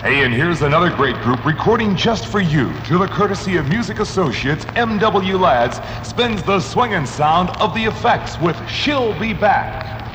Hey, and here's another great group recording just for you. To the courtesy of Music Associates, M.W. Lads spins the swinging sound of the Effects with She'll Be Back.